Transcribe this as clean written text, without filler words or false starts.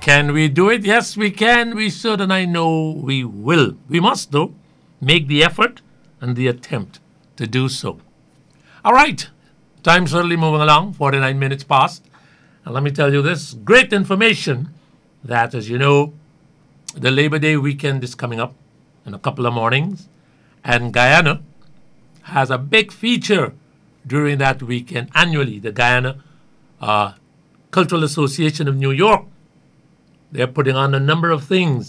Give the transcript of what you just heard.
Can we do it? Yes, we can, we should, and I know we will. We must, though, make the effort and the attempt to do so. All right, time's certainly moving along, 49 minutes past. And let me tell you this great information that, as you know, the Labor Day weekend is coming up in a couple of mornings, and Guyana has a big feature during that weekend annually. The Guyana Cultural Association of New York, they're putting on a number of things